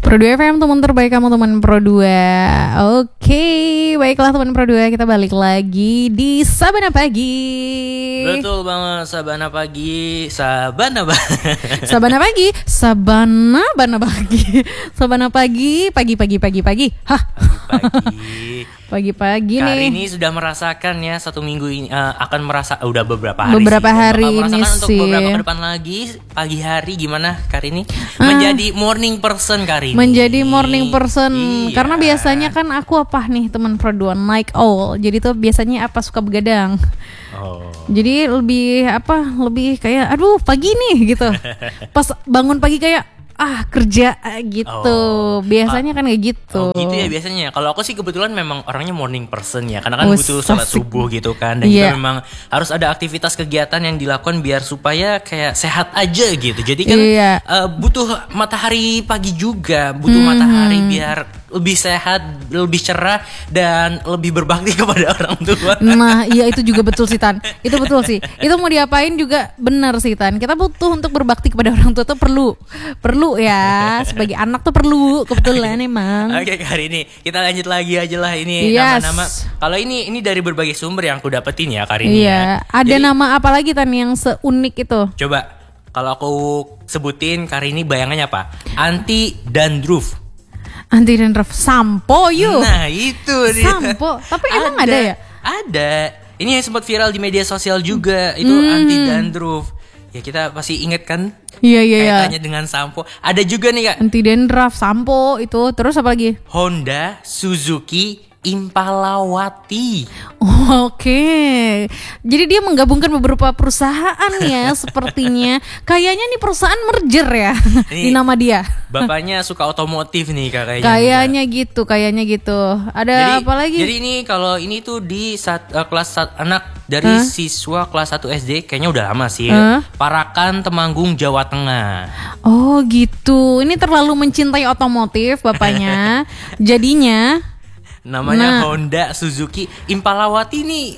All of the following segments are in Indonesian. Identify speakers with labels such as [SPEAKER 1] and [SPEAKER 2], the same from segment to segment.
[SPEAKER 1] Pro 2 FM, teman terbaik kamu, teman Pro 2. Oke, baiklah teman Pro 2, kita balik lagi di Sabana Pagi.
[SPEAKER 2] Betul banget, Sabana Pagi. Sabana
[SPEAKER 1] Pagi. Sabana Pagi, pagi. Hah. Pagi-pagi nih.
[SPEAKER 2] Kali ini sudah merasakan ya, satu minggu ini akan merasa udah beberapa hari.
[SPEAKER 1] Beberapa hari ini
[SPEAKER 2] untuk
[SPEAKER 1] sih.
[SPEAKER 2] Beberapa ke depan lagi, pagi hari gimana Karini? Menjadi morning person Karini.
[SPEAKER 1] Menjadi morning person.
[SPEAKER 2] Iya.
[SPEAKER 1] Karena biasanya kan aku apa nih teman Pro 2, night owl. Jadi tuh biasanya apa suka begadang.
[SPEAKER 2] Oh.
[SPEAKER 1] Jadi lebih kayak aduh pagi nih gitu. Pas bangun pagi kayak kerja gitu. Biasanya kan kayak gitu.
[SPEAKER 2] Oh gitu ya biasanya. Kalau aku sih kebetulan memang orangnya morning person ya. Karena kan butuh sholat subuh gitu kan. Dan juga memang harus ada aktivitas kegiatan yang dilakukan biar supaya kayak sehat aja gitu. Jadi kan butuh matahari pagi juga. Butuh matahari biar lebih sehat, lebih cerah, dan lebih berbakti kepada orang tua.
[SPEAKER 1] Nah iya itu juga betul sih Tan. Itu betul sih. Itu mau diapain juga benar sih Tan. Kita butuh untuk berbakti kepada orang tua tuh perlu ya, sebagai anak tuh perlu, kebetulan emang.
[SPEAKER 2] Oke, hari ini kita lanjut lagi aja lah ini nama-nama. Kalau ini dari berbagai sumber yang aku dapetin ya Karini.
[SPEAKER 1] Iya.
[SPEAKER 2] Ya.
[SPEAKER 1] Ada nama apa lagi Tan yang seunik itu?
[SPEAKER 2] Coba kalau aku sebutin Karini bayangannya apa? Anti dandruff.
[SPEAKER 1] Anti dandruff sampo yuk.
[SPEAKER 2] Nah itu dia.
[SPEAKER 1] Sampo. Tapi emang ada ya?
[SPEAKER 2] Ada. Ini yang sempat viral di media sosial juga. Itu anti dandruff. Ya kita pasti inget kan?
[SPEAKER 1] Iya.
[SPEAKER 2] Kaitannya dengan sampo. Ada juga nih Kak.
[SPEAKER 1] Anti dandruff, sampo itu. Terus apa lagi?
[SPEAKER 2] Honda, Suzuki, Impalawati.
[SPEAKER 1] Oke. Jadi dia menggabungkan beberapa perusahaan ya sepertinya. Kayaknya nih perusahaan merger ya di nama dia.
[SPEAKER 2] Bapaknya suka otomotif nih Kak
[SPEAKER 1] kayaknya gitu. Ada apa lagi?
[SPEAKER 2] Jadi ini kalau ini tuh di kelas anak dari siswa kelas 1 SD kayaknya udah lama sih. Parakan, Temanggung, Jawa Tengah.
[SPEAKER 1] Oh gitu. Ini terlalu mencintai otomotif bapaknya. Jadinya
[SPEAKER 2] namanya Honda, Suzuki, Impalawati nih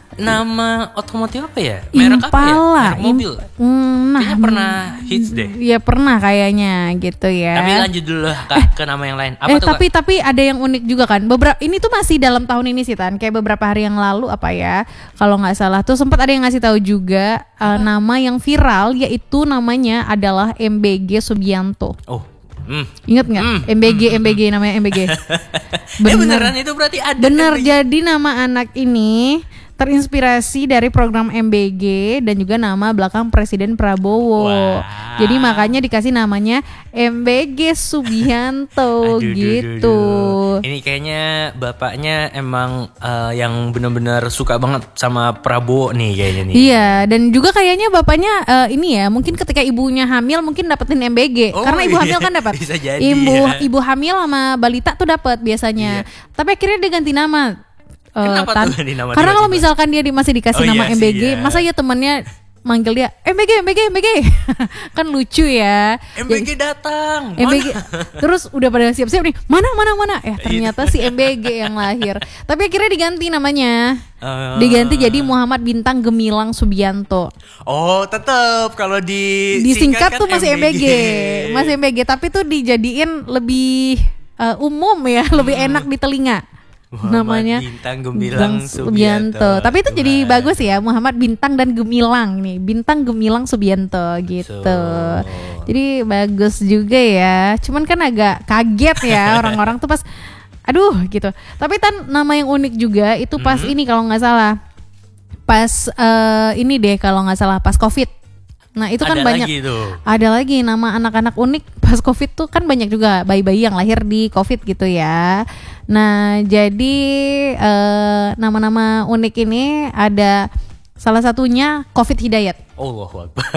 [SPEAKER 2] nama otomotif apa ya? Merek apa ya? Merek mobil. Kayaknya pernah hits deh.
[SPEAKER 1] Iya pernah kayaknya gitu ya.
[SPEAKER 2] Tapi lanjut dulu Kak, ke nama yang lain. Apa tuh,
[SPEAKER 1] tapi ada yang unik juga kan. Ini tuh masih dalam tahun ini sih Tan. Kayak beberapa hari yang lalu apa ya? Kalau nggak salah tuh sempat ada yang ngasih tahu juga nama yang viral, yaitu namanya adalah MBG Subianto.
[SPEAKER 2] Oh.
[SPEAKER 1] Ingat nggak? MBG namanya MBG.
[SPEAKER 2] Beneran itu berarti ada.
[SPEAKER 1] Bener, jadi nama anak ini terinspirasi dari program MBG dan juga nama belakang Presiden Prabowo. Wow. Jadi makanya dikasih namanya MBG Subianto gitu.
[SPEAKER 2] Ini kayaknya bapaknya emang yang benar-benar suka banget sama Prabowo nih kayaknya nih.
[SPEAKER 1] Iya, dan juga kayaknya bapaknya ini ya, mungkin ketika ibunya hamil mungkin dapetin MBG. Karena ibu hamil kan dapat.
[SPEAKER 2] Bisa jadi,
[SPEAKER 1] ibu hamil sama balita tuh dapat biasanya. Tapi akhirnya dia ganti nama.
[SPEAKER 2] Kenapa tuh nama?
[SPEAKER 1] Karena kalau misalkan dia masih dikasih nama MBG, masa ya temannya manggil dia MBG kan lucu ya.
[SPEAKER 2] MBG datang.
[SPEAKER 1] MBG terus udah pada siap-siap nih. Mana? Ternyata si MBG yang lahir. Tapi akhirnya diganti namanya. Diganti jadi Muhammad Bintang Gemilang Subianto.
[SPEAKER 2] Oh, tetap kalau
[SPEAKER 1] disingkat tuh masih MBG. Masih MBG, tapi tuh dijadiin lebih umum ya, lebih enak di telinga. Namanya
[SPEAKER 2] Bintang Gemilang
[SPEAKER 1] Subianto. Tapi itu jadi bagus ya, Muhammad Bintang dan Gemilang nih. Bintang Gemilang Subianto gitu. Jadi bagus juga ya. Cuman kan agak kaget ya orang-orang tuh pas aduh gitu. Tapi Tan, nama yang unik juga itu pas ini kalau nggak salah. Pas ini deh kalau nggak salah pas Covid. Nah itu kan ada lagi nama anak-anak unik pas Covid tuh kan banyak juga bayi-bayi yang lahir di Covid gitu ya. Nah jadi nama-nama unik ini ada salah satunya Covid Hidayat.
[SPEAKER 2] Allahu Akbar.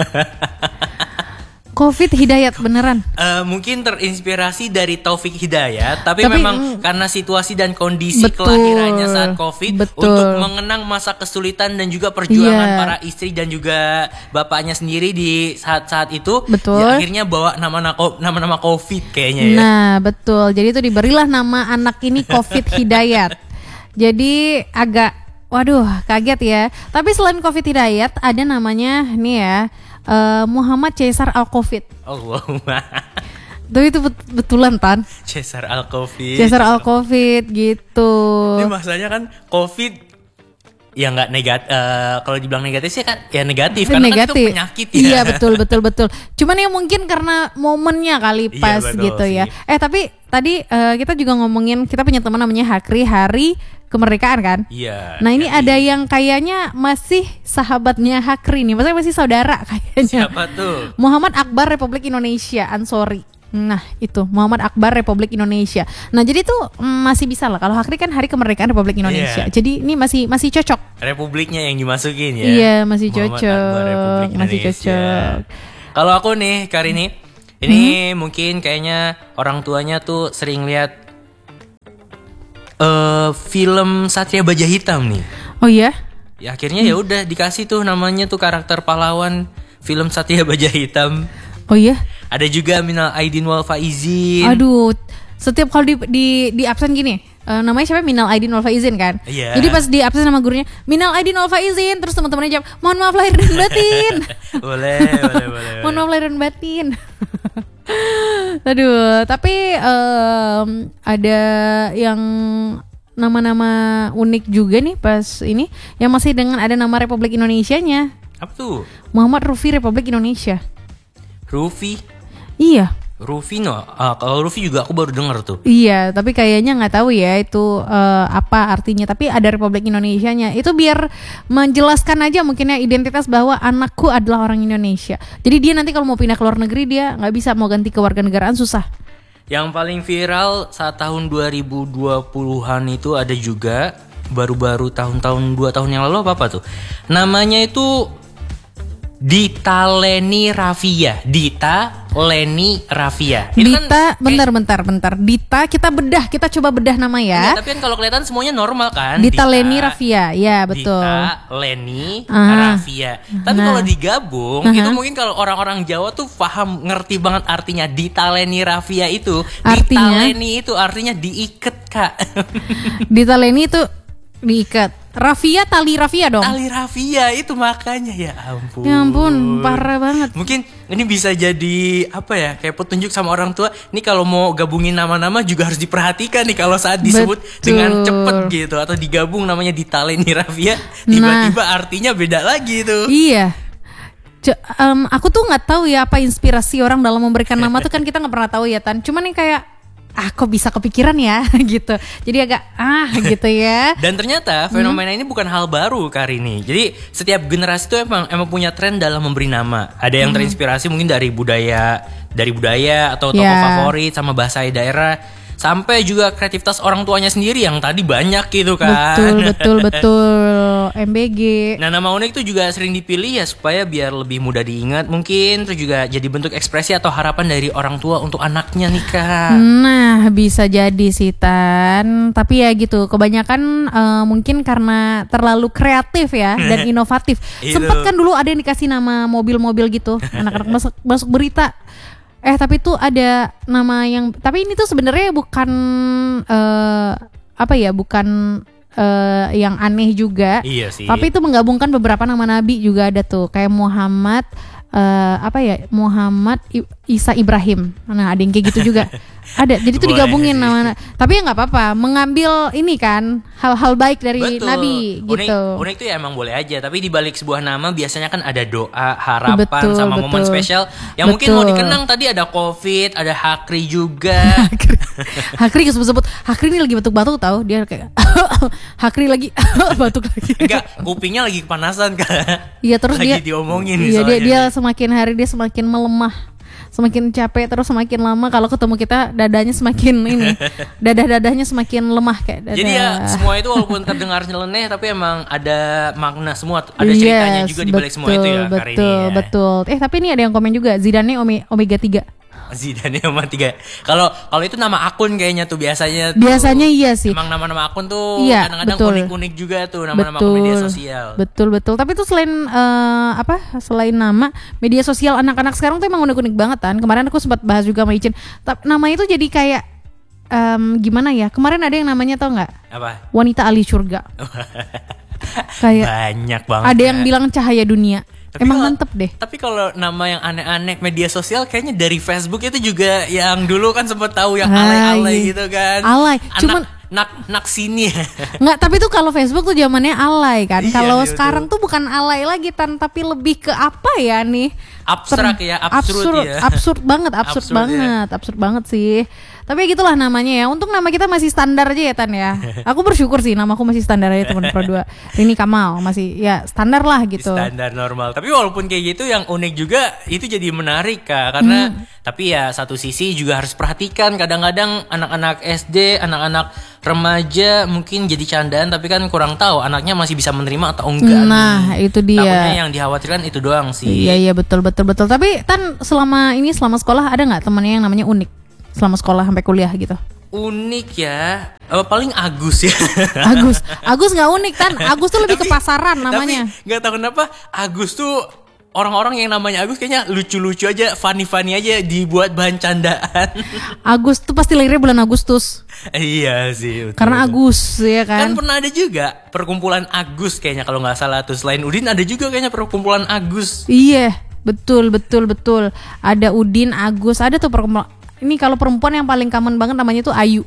[SPEAKER 1] Covid Hidayat beneran.
[SPEAKER 2] Mungkin terinspirasi dari Taufik Hidayat, tapi memang karena situasi dan kondisi kelahirannya saat Covid untuk mengenang masa kesulitan dan juga perjuangan para istri dan juga bapaknya sendiri di saat-saat itu. Ya, akhirnya bawa nama-nama Covid kayaknya ya.
[SPEAKER 1] Nah, betul. Jadi itu diberilah nama anak ini Covid Hidayat. Jadi agak kaget ya. Tapi selain Covid Hidayat ada namanya nih ya. Muhammad Caesar Al-Covid.
[SPEAKER 2] Allahumma.
[SPEAKER 1] Tapi itu betulan Tan.
[SPEAKER 2] Cesar
[SPEAKER 1] Al-Covid gitu.
[SPEAKER 2] Ini masalahnya kan Covid ya nggak negatif, kalau dibilang negatif sih kan ya negatif karena kan itu penyakit ya.
[SPEAKER 1] Iya betul. Cuman ya mungkin karena momennya kali pas gitu sih. Ya. Tapi tadi kita juga ngomongin, kita punya teman namanya Hakri, Hari Kemerdekaan kan.
[SPEAKER 2] Iya.
[SPEAKER 1] Nah ini ada yang kayaknya masih sahabatnya Hakri nih, maksudnya masih saudara kayaknya.
[SPEAKER 2] Siapa tuh?
[SPEAKER 1] Muhammad Akbar Republik Indonesia Ansori. Nah itu Muhammad Akbar Republik Indonesia. Nah jadi tuh masih bisa lah. Kalau Hakri kan Hari Kemerdekaan Republik Indonesia. Jadi ini masih cocok.
[SPEAKER 2] Republiknya yang dimasukin ya.
[SPEAKER 1] Iya masih cocok. Masih cocok.
[SPEAKER 2] Kalau aku nih Karini, ini mungkin kayaknya orang tuanya tuh sering lihat film Satria Baja Hitam nih.
[SPEAKER 1] Oh iya?
[SPEAKER 2] Ya akhirnya ya udah dikasih tuh namanya tuh karakter pahlawan film Satria Baja Hitam.
[SPEAKER 1] Oh iya?
[SPEAKER 2] Ada juga Minal Aidin wal Faizin.
[SPEAKER 1] Aduh, setiap kalau di absen gini, namanya siapa? Minal Aidin wal Faizin kan?
[SPEAKER 2] Iya.
[SPEAKER 1] Jadi pas di absen sama gurunya, Minal Aidin wal Faizin, terus teman-temannya jawab, mohon maaf lahir dan batin.
[SPEAKER 2] boleh.
[SPEAKER 1] Mohon maaf lahir dan batin. Aduh, tapi ada yang nama-nama unik juga nih pas ini, yang masih dengan ada nama Republik Indonesianya.
[SPEAKER 2] Apa tuh?
[SPEAKER 1] Muhammad Rufi Republik Indonesia.
[SPEAKER 2] Rufi?
[SPEAKER 1] Iya.
[SPEAKER 2] Rufi kalau Rufi juga aku baru dengar tuh.
[SPEAKER 1] Iya, tapi kayaknya nggak tahu ya itu apa artinya. Tapi ada Republik Indonesianya. Itu biar menjelaskan aja mungkin ya identitas bahwa anakku adalah orang Indonesia. Jadi dia nanti kalau mau pindah ke luar negeri dia nggak bisa, mau ganti kewarganegaraan susah.
[SPEAKER 2] Yang paling viral saat tahun 2020-an itu ada juga baru-baru tahun-tahun 2 tahun yang lalu apa tuh? Namanya itu Dita Leni Rafia. Dita Leni Rafia.
[SPEAKER 1] Dita, bentar. Dita, kita coba bedah nama ya.
[SPEAKER 2] Tapi kan kalau kelihatan semuanya normal kan.
[SPEAKER 1] Dita Leni Rafia, ya betul.
[SPEAKER 2] Dita Leni Rafia. Tapi kalau digabung, itu mungkin kalau orang-orang Jawa tuh paham, ngerti banget artinya Dita Leni Rafia itu.
[SPEAKER 1] Artinya?
[SPEAKER 2] Dita Leni itu artinya diikat Kak.
[SPEAKER 1] Dita Leni itu diikat. Rafia, tali rafia dong.
[SPEAKER 2] Tali rafia itu makanya ya ampun.
[SPEAKER 1] Ya ampun, parah banget.
[SPEAKER 2] Mungkin ini bisa jadi apa ya, kayak petunjuk sama orang tua. Nih kalau mau gabungin nama-nama juga harus diperhatikan nih kalau saat disebut dengan cepet gitu atau digabung namanya Dita Leni Rafia, tiba-tiba artinya beda lagi itu.
[SPEAKER 1] Iya. Aku tuh nggak tahu ya apa inspirasi orang dalam memberikan nama tuh kan kita nggak pernah tahu ya Tan. Cuman nih kayak kok bisa kepikiran ya gitu. Jadi agak gitu ya.
[SPEAKER 2] Dan ternyata fenomena ini bukan hal baru Karini. Jadi setiap generasi itu emang punya tren dalam memberi nama. Ada yang terinspirasi mungkin dari budaya atau tokoh favorit sama bahasa daerah, sampai juga kreativitas orang tuanya sendiri yang tadi banyak gitu kan.
[SPEAKER 1] Betul. MBG.
[SPEAKER 2] Nah, nama unik itu juga sering dipilih ya supaya biar lebih mudah diingat mungkin, terus juga jadi bentuk ekspresi atau harapan dari orang tua untuk anaknya nih Kak.
[SPEAKER 1] Nah, bisa jadi sih Tan. Tapi ya gitu, kebanyakan mungkin karena terlalu kreatif ya dan inovatif. Sempet kan dulu ada yang dikasih nama mobil-mobil gitu, anak-anak masuk berita. Tapi tuh ada nama yang, tapi ini tuh sebenarnya bukan bukan yang aneh juga.
[SPEAKER 2] Iya sih.
[SPEAKER 1] Tapi itu menggabungkan beberapa nama nabi juga ada tuh, kayak Muhammad Muhammad Isa Ibrahim. Nah, ada yang kayak gitu juga. Ada. Jadi itu digabungin nama. Tapi ya nggak apa-apa, mengambil ini kan hal-hal baik dari nabi gitu.
[SPEAKER 2] Unik tuh ya emang boleh aja, tapi di balik sebuah nama biasanya kan ada doa, harapan sama momen spesial yang mungkin mau dikenang. Tadi ada Covid, ada Hakri juga.
[SPEAKER 1] Hakri sebut-sebut. Hakri ini lagi batuk-batuk tahu, dia kayak Hakri lagi batuk lagi.
[SPEAKER 2] Enggak, kupingnya lagi kepanasan Kak.
[SPEAKER 1] Iya, terus
[SPEAKER 2] lagi
[SPEAKER 1] dia
[SPEAKER 2] diomongin
[SPEAKER 1] iya, dia semakin hari dia semakin melemah. Semakin capek, terus semakin lama kalau ketemu kita dadanya semakin ini. Dadahnya semakin lemah kayak dada.
[SPEAKER 2] Jadi ya semua itu walaupun terdengar nyeleneh tapi emang ada makna semua, ada ceritanya juga di balik semua itu ya Karini ya.
[SPEAKER 1] Betul. Tapi ini ada yang komen juga, Zidane Omega 3.
[SPEAKER 2] Zidane Omega 3. Kalau itu nama akun kayaknya tuh biasanya
[SPEAKER 1] iya sih.
[SPEAKER 2] Emang nama-nama akun tuh kadang-kadang unik-unik juga tuh nama-nama akun media sosial.
[SPEAKER 1] Betul. Tapi tuh selain selain nama, media sosial anak-anak sekarang tuh emang unik-unik banget kan. Kemarin aku sempat bahas juga sama Icin. Nama itu jadi kayak gimana ya? Kemarin ada yang namanya tau nggak?
[SPEAKER 2] Apa?
[SPEAKER 1] Wanita Ali Surga. Kayak
[SPEAKER 2] banyak banget.
[SPEAKER 1] Ada yang bilang cahaya dunia. Emang mantep deh.
[SPEAKER 2] Tapi kalau nama yang aneh-aneh media sosial kayaknya dari Facebook itu juga yang dulu kan sempat tahu yang alay-alay gitu kan.
[SPEAKER 1] Alay. Cuman
[SPEAKER 2] nak sini.
[SPEAKER 1] Enggak, tapi tuh kalau Facebook tuh zamannya alay kan.
[SPEAKER 2] Iya,
[SPEAKER 1] kalau sekarang tuh bukan alay lagi tapi lebih ke apa ya nih?
[SPEAKER 2] Abstrak ya, absurd ya.
[SPEAKER 1] Absurd banget sih. Tapi gitulah namanya ya. Untung nama kita masih standar aja ya Tan ya. Aku bersyukur sih namaku masih standar aja teman Pro 2. Rini Kamal masih ya standar lah gitu.
[SPEAKER 2] Standar normal. Tapi walaupun kayak gitu yang unik juga itu jadi menarik Kak. Karena tapi ya satu sisi juga harus perhatikan kadang-kadang anak-anak SD, anak-anak remaja mungkin jadi candaan tapi kan kurang tahu anaknya masih bisa menerima atau enggak.
[SPEAKER 1] Nah, itu dia.
[SPEAKER 2] Takutnya yang dikhawatirkan itu doang sih.
[SPEAKER 1] Iya betul. Tapi Tan selama sekolah ada nggak temannya yang namanya unik? Selama sekolah sampai kuliah gitu.
[SPEAKER 2] Unik ya. Paling Agus ya.
[SPEAKER 1] Agus nggak unik Tan. Agus tuh lebih ke pasaran namanya.
[SPEAKER 2] Tapi nggak tahu kenapa Agus tuh orang-orang yang namanya Agus kayaknya lucu-lucu aja, funny aja dibuat bahan candaan.
[SPEAKER 1] Agus tuh pasti lahirnya bulan Agustus.
[SPEAKER 2] Iya sih. Betul,
[SPEAKER 1] karena Agus ya kan.
[SPEAKER 2] Kan pernah ada juga perkumpulan Agus kayaknya kalau nggak salah tuh. Selain Udin ada juga kayaknya perkumpulan Agus.
[SPEAKER 1] Iya betul. Ada Udin, Agus, ada tuh perkumpulan. Ini kalau perempuan yang paling common banget namanya tuh Ayu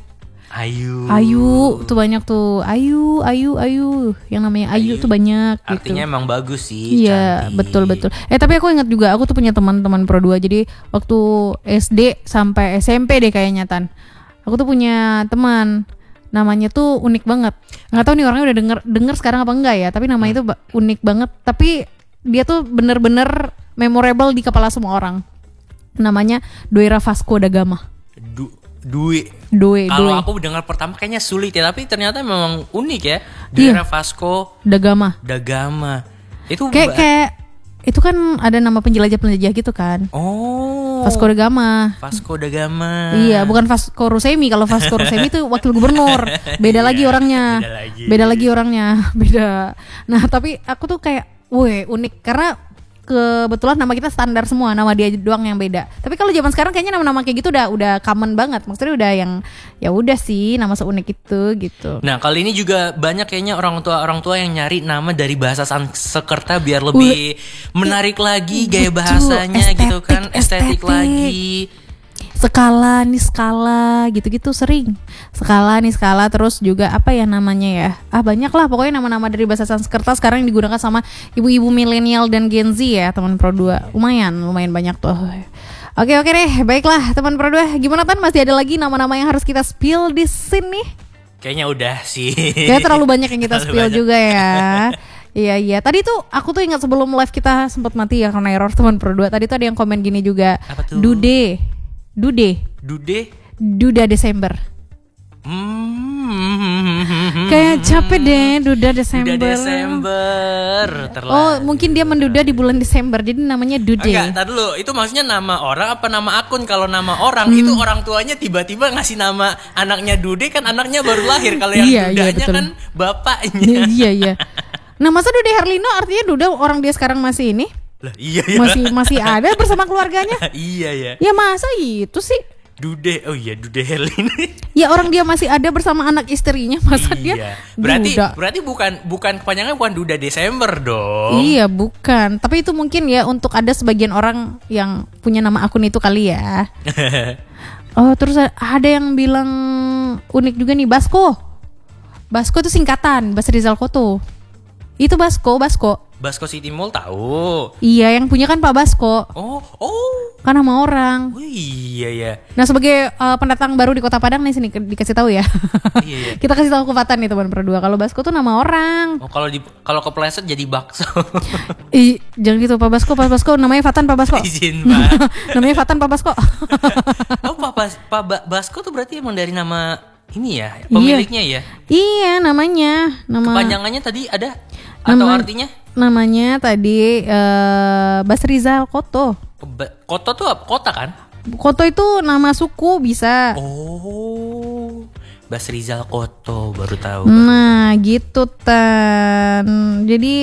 [SPEAKER 1] tuh banyak tuh. Ayu yang namanya Ayu tuh banyak.
[SPEAKER 2] Artinya gitu. Emang bagus sih.
[SPEAKER 1] Iya betul. Tapi aku ingat juga aku tuh punya teman-teman Pro 2. Jadi waktu SD sampai SMP deh kayaknya Tan. Aku tuh punya teman namanya tuh unik banget. Nggak tahu nih orangnya udah denger sekarang apa enggak ya. Tapi namanya tuh unik banget. Tapi dia tuh bener-bener memorable di kepala semua orang. Namanya Doira Vasco da Gama.
[SPEAKER 2] Due. Kalau aku dengar pertama kayaknya sulit ya, tapi ternyata memang unik ya. Doira Vasco
[SPEAKER 1] da Gama.
[SPEAKER 2] Itu
[SPEAKER 1] kayak itu kan ada nama penjelajah gitu kan.
[SPEAKER 2] Oh.
[SPEAKER 1] Vasco da Gama. Iya, bukan Vasco Rusemi. Kalau Vasco Rusemi itu wakil gubernur. Beda lagi orangnya. Beda. Nah, tapi aku tuh kayak, unik karena kebetulan nama kita standar semua, nama dia doang yang beda. Tapi kalau zaman sekarang kayaknya nama-nama kayak gitu udah common banget. Maksudnya udah yang ya udah sih nama seunik itu gitu.
[SPEAKER 2] Nah, kali ini juga banyak kayaknya orang tua yang nyari nama dari bahasa Sanskerta biar lebih menarik lagi gaya bahasanya gitu kan, estetik lagi.
[SPEAKER 1] Skala gitu-gitu sering. Skala terus juga apa ya namanya ya? Banyak lah pokoknya nama-nama dari bahasa Sanskerta sekarang yang digunakan sama ibu-ibu milenial dan Gen Z ya, teman Pro 2. Lumayan banyak tuh. Oke deh, baiklah teman Pro 2. Gimana Tan, masih ada lagi nama-nama yang harus kita spill di sini?
[SPEAKER 2] Kayaknya udah sih.
[SPEAKER 1] Kayaknya terlalu banyak yang kita spill juga ya. Iya. Tadi tuh aku tuh ingat sebelum live kita sempat mati ya karena error teman Pro 2. Tadi tuh ada yang komen gini juga.
[SPEAKER 2] Apa tuh?
[SPEAKER 1] Duda Desember. Kayak capek deh Duda Desember. Mungkin dia menduda di bulan Desember, jadi namanya Dude.
[SPEAKER 2] Enggak, tar dulu. Itu maksudnya nama orang apa nama akun? Kalau nama orang itu orang tuanya tiba-tiba ngasih nama anaknya Dude, kan anaknya baru lahir. Kalau yang dudanya kan bapaknya.
[SPEAKER 1] Iya. Nah, masa Dude Herlino artinya Duda orang dia sekarang masih ini?
[SPEAKER 2] Lah, iya.
[SPEAKER 1] Masih ada bersama keluarganya?
[SPEAKER 2] Iya ya.
[SPEAKER 1] Ya masa itu sih?
[SPEAKER 2] Dude Herlino.
[SPEAKER 1] Ya orang dia masih ada bersama anak istrinya, masa dia
[SPEAKER 2] Berarti bukan kepanjangannya bukan Duda Desember dong.
[SPEAKER 1] Iya bukan. Tapi itu mungkin ya untuk ada sebagian orang yang punya nama akun itu kali ya. Terus ada yang bilang unik juga nih, Basko itu singkatan Bas Rizal Koto. Itu Basko
[SPEAKER 2] City Mall tahu.
[SPEAKER 1] Iya, yang punya kan Pak Basko.
[SPEAKER 2] Oh.
[SPEAKER 1] Kan nama orang.
[SPEAKER 2] Oh, iya ya.
[SPEAKER 1] Nah, sebagai pendatang baru di Kota Padang nih sini dikasih tahu ya.
[SPEAKER 2] Iya.
[SPEAKER 1] Kita kasih tahu ke Fatan nih teman berdua. Kalau Basko tuh nama orang.
[SPEAKER 2] Oh, kalau kepleset jadi bakso.
[SPEAKER 1] Jangan gitu Pak Basko namanya Fatan Pak Basko.
[SPEAKER 2] Izin, Pak.
[SPEAKER 1] Namanya Fatan Pak Basko.
[SPEAKER 2] Pak Basko tuh berarti emang dari nama ini ya, pemiliknya ya?
[SPEAKER 1] Iya, namanya.
[SPEAKER 2] Kepanjangannya tadi ada? Atau artinya?
[SPEAKER 1] Namanya tadi Bas Rizal Koto.
[SPEAKER 2] Koto tuh kota kan?
[SPEAKER 1] Koto itu nama suku bisa.
[SPEAKER 2] Oh, Bas Rizal Koto, baru tahu.
[SPEAKER 1] Nah gitu Tan. Jadi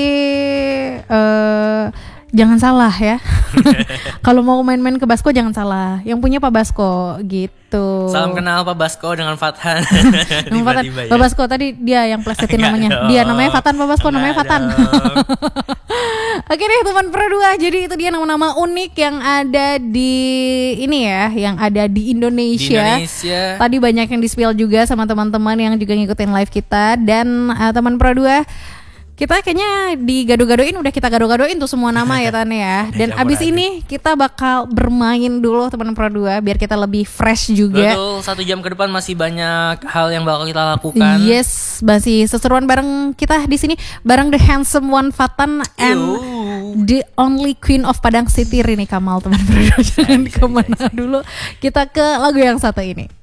[SPEAKER 1] jangan salah ya. Kalau mau main-main ke Basko jangan salah. Yang punya Pak Basko gitu.
[SPEAKER 2] Salam kenal Pak Basko dengan Fathan.
[SPEAKER 1] Pak Basko tadi dia yang plesetin namanya. Dia namanya Fatan, Pak Basko namanya Fatan. Oke deh teman Pro 2, jadi itu dia nama-nama unik yang ada di ini ya, yang ada di Indonesia. Tadi banyak yang di-spill juga sama teman-teman yang juga ngikutin live kita. Dan teman Pro 2, kita kayaknya digado-gadoin, udah kita gado-gadoin tuh semua nama ya Tan ya. Dan abis ini kita bakal bermain dulu teman Pro 2 biar kita lebih fresh juga.
[SPEAKER 2] Betul, 1 jam ke depan masih banyak hal yang bakal kita lakukan.
[SPEAKER 1] Yes, masih seseruan bareng kita di sini, bareng the handsome one Fatan and the only queen of Padang City Rini Kamal teman Pro 2. Jangan kemana dulu, kita ke lagu yang satu ini.